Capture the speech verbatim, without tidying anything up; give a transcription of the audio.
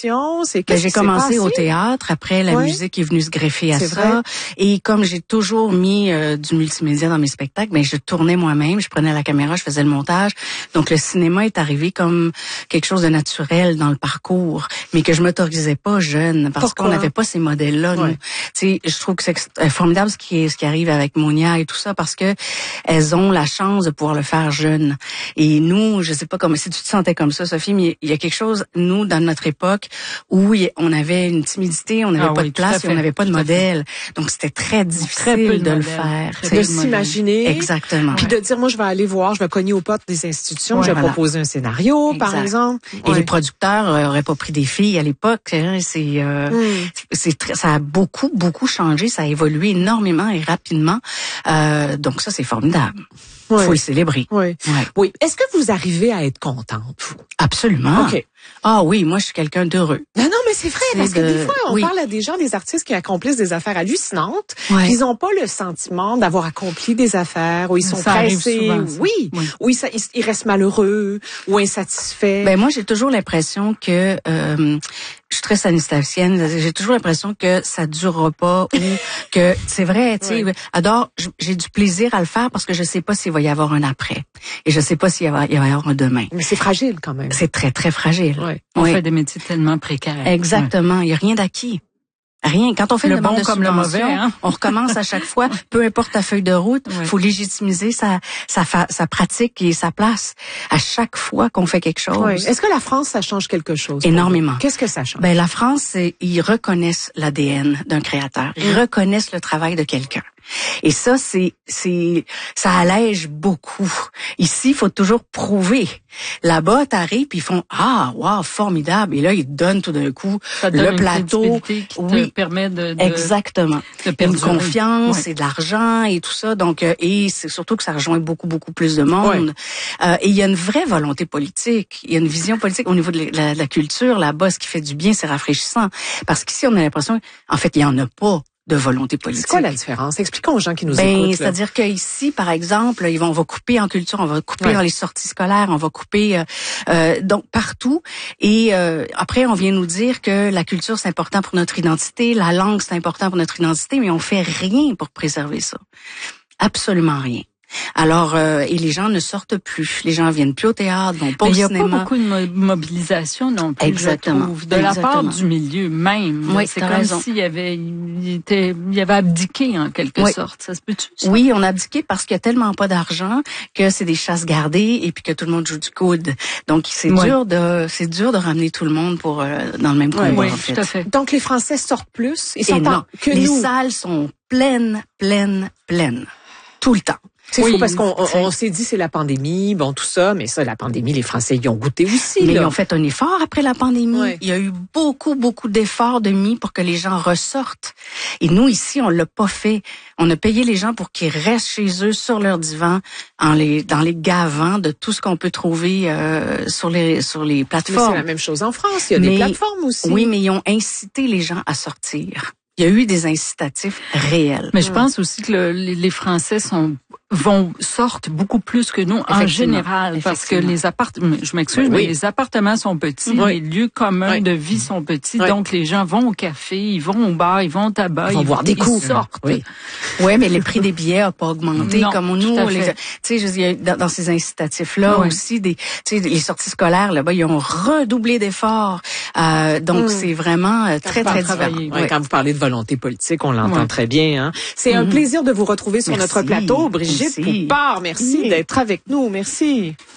formation? C'est ben, j'ai commencé au théâtre. Après, la ouais. musique est venue se greffer à c'est ça. Vrai. Et comme j'ai toujours mis euh, du multimédia dans mes spectacles, ben je tournais moi-même, je prenais la caméra, je faisais le montage. Donc le cinéma est arrivé comme quelque chose de naturel dans le parcours, mais que je m'autorisais pas jeune parce Pourquoi? qu'on n'avait pas ces modèles-là. Ouais. Nous, tu sais, je trouve que c'est formidable ce qui est, ce qui arrive avec Monia et tout ça parce que elles ont la chance de pouvoir le faire jeune. Et nous, je sais pas comment si tu te sentais comme ça, Sophie, mais il y a quelque chose nous dans notre époque où on avait une timidité, on n'avait ah pas oui, de place et on n'avait pas de modèle. Donc c'était très difficile très de, de le faire, de s'imaginer. Exactement. Puis ouais. de dire moi je vais aller voir, je vais cogner aux portes des institutions, ouais, je vais voilà. proposer un scénario exact. Par exemple. Et ouais. les producteurs euh, auraient pas pris des filles à l'époque, hein, c'est euh, mm. c'est très, ça a beaucoup beaucoup changé, ça a évolué énormément et rapidement. Euh, donc ça c'est formidable. Il ouais. faut le célébrer. Oui. Ouais. Oui. Est-ce que vous arrivez à être contente, vous? Absolument. OK. Ah oui, moi je suis quelqu'un d'heureux. Non, non, mais c'est vrai, c'est parce de... que des fois, on oui. parle à des gens, des artistes qui accomplissent des affaires hallucinantes, ouais. ils n'ont pas le sentiment d'avoir accompli des affaires, où ils sont ça pressés, souvent, oui, oui, où ils, ils, ils restent malheureux, ou insatisfaits. Ben moi, j'ai toujours l'impression que... Euh, je suis très sanistatienne, j'ai toujours l'impression que ça durera pas ou que c'est vrai, tu sais. Oui. Alors, j'ai du plaisir à le faire parce que je sais pas s'il va y avoir un après et je sais pas s'il va y avoir un demain. Mais c'est fragile quand même. C'est très très fragile. Ouais. On oui. fait des métiers tellement précaires. Exactement, il y a rien d'acquis. Rien. Quand on fait le une bon demande de comme le mauvais, hein? on recommence à chaque fois. Peu importe ta feuille de route, il ouais. faut légitimiser sa, sa, sa pratique et sa place à chaque fois qu'on fait quelque chose. Oui. Est-ce que la France, ça change quelque chose? Énormément. Qu'est-ce que ça change? Ben la France, ils reconnaissent l'A D N d'un créateur. Ils mmh. reconnaissent le travail de quelqu'un. Et ça, c'est, c'est, ça allège beaucoup. Ici, il faut toujours prouver. Là-bas, t'arrives puis ils font ah, wow, formidable. Et là, ils te donnent tout d'un coup ça le donne plateau, qui oui, te permet de, de exactement, de une confiance ouais. et de l'argent et tout ça. Donc, euh, et c'est surtout que ça rejoint beaucoup, beaucoup plus de monde. Ouais. Euh, et il y a une vraie volonté politique. Il y a une vision politique au niveau de la, de la culture. Là-bas, ce qui fait du bien, c'est rafraîchissant. Parce qu'ici, on a l'impression, en fait, il y en a pas. De volonté politique. C'est quoi la différence? Expliquons aux gens qui nous ben, écoutent. C'est-à-dire qu'ici, par exemple, ils vont, on va couper en culture, on va couper ouais. dans les sorties scolaires, on va couper euh, euh, donc partout. Et euh, après, on vient nous dire que la culture, c'est important pour notre identité, la langue, c'est important pour notre identité, mais on fait rien pour préserver ça. Absolument rien. Alors, euh, et les gens ne sortent plus. Les gens viennent plus au théâtre, vont pas au cinéma. Il n'y a pas beaucoup de mo- mobilisation non plus, exactement. je trouve, de exactement. la part du milieu même. Oui, c'est comme raison. s'il y avait, il était, il y avait abdiqué en quelque oui. sorte. Ça se peut-tu? Ça? Oui, on a abdiqué parce qu'il y a tellement pas d'argent que c'est des chasses gardées et puis que tout le monde joue du coude. Donc c'est oui. dur de, c'est dur de ramener tout le monde pour euh, dans le même combat. Oui, en fait. tout à fait. Donc les Français sortent plus. Ils sont et non, que les nous. salles sont pleines, pleines, pleines, tout le temps. C'est oui, fou parce qu'on on, on s'est dit c'est la pandémie, bon tout ça, mais ça la pandémie les Français y ont goûté aussi. Mais là. ils ont fait un effort après la pandémie. Ouais. Il y a eu beaucoup beaucoup d'efforts de mis pour que les gens ressortent. Et nous ici on l'a pas fait. On a payé les gens pour qu'ils restent chez eux sur leur divan, en les dans les gavant de tout ce qu'on peut trouver euh, sur les sur les plateformes. Mais c'est la même chose en France. Il y a mais, des plateformes aussi. Oui, mais ils ont incité les gens à sortir. Il y a eu des incitatifs réels. Mais je pense aussi que le, les Français sont vont sortent beaucoup plus que nous en général parce que les appartements, je m'excuse, oui. mais les appartements sont petits, oui. les lieux communs oui. de vie sont petits, oui. donc les gens vont au café, ils vont au bar, ils vont au tabac, ils vont ils boire des coups, ils sortent. Oui. ouais, mais les prix des billets n'ont pas augmenté non, comme nous. Tu sais, je dis dans, dans ces incitatifs-là oui. aussi, des, tu sais, les sorties scolaires là-bas, ils ont redoublé d'efforts. Euh, donc mmh. c'est vraiment euh, très très travaillé. Oui, quand vous parlez de volonté politique, on l'entend oui. très bien. Hein. C'est mmh. un plaisir de vous retrouver sur merci. notre plateau, Brigitte Merci. Poupard. Merci oui. d'être avec nous. Merci.